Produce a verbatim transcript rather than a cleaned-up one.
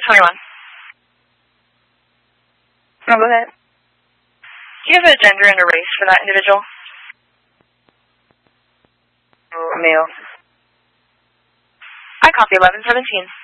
twenty-one. No, go ahead. Do you have a gender and a race for that individual? Male. I copy eleven seventeen.